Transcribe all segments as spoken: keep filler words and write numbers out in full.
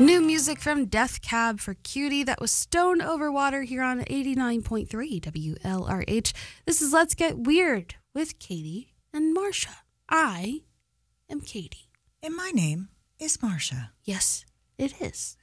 New music from Death Cab for Cutie. That was Stone Over Water here on eighty-nine point three W L R H. This is Let's Get Weird with Katie and Marsha. I am Katie. And my name is Marsha. Yes, it is.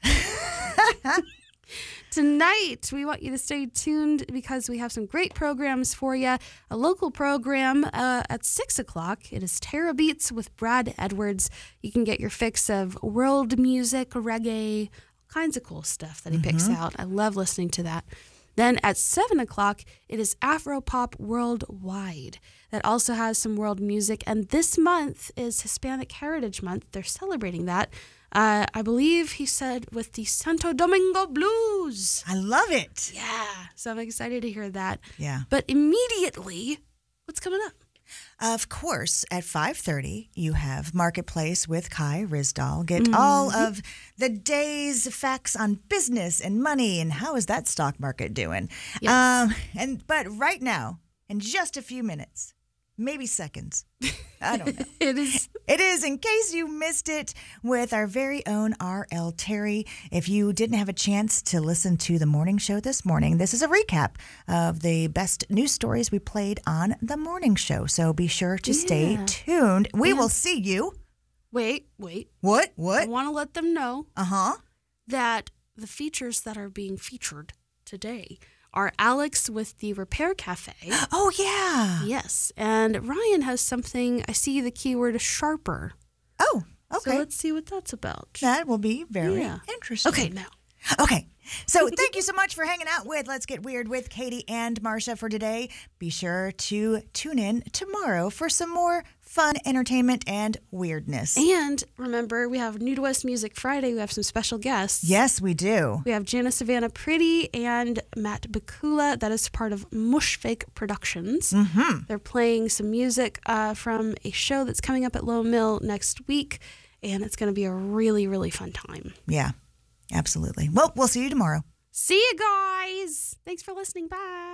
Tonight, we want you to stay tuned because we have some great programs for you. A local program uh, at six o'clock. It is Terra Beats with Brad Edwards. You can get your fix of world music, reggae, all kinds of cool stuff that he mm-hmm. picks out. I love listening to that. Then at seven o'clock, it is Afropop Worldwide. That also has some world music. And this month is Hispanic Heritage Month. They're celebrating that. Uh, I believe he said with the Santo Domingo Blues. I love it. Yeah. So I'm excited to hear that. Yeah. But immediately, what's coming up? Of course, at five thirty, you have Marketplace with Kai Rizdal. Get mm-hmm. all of the day's facts on business and money and how is that stock market doing. Yes. Um, and But right now, in just a few minutes, maybe seconds, I don't know. It is. It is, in case you missed it, with our very own R L Terry. If you didn't have a chance to listen to the morning show this morning, this is a recap of the best news stories we played on the morning show. So be sure to yeah. stay tuned. We and will see you. Wait, wait. What? What? I want to let them know uh-huh. that the features that are being featured today are Alex with the Repair Cafe. Oh, yeah. Yes. And Ryan has something, I see the keyword sharper. Oh, okay. So let's see what that's about. That will be very yeah. interesting. Okay, now. Okay. So thank you so much for hanging out with Let's Get Weird with Katie and Marsha for today. Be sure to tune in tomorrow for some more fun entertainment and weirdness. And remember, we have New to West Music Friday. We have some special guests. Yes, we do. We have Jana Savannah Pretty and Matt Bakula. That is part of Mushfake Productions. Mm-hmm. They're playing some music uh, from a show that's coming up at Low Mill next week. And it's going to be a really, really fun time. Yeah. Absolutely. Well, we'll see you tomorrow. See you guys. Thanks for listening. Bye.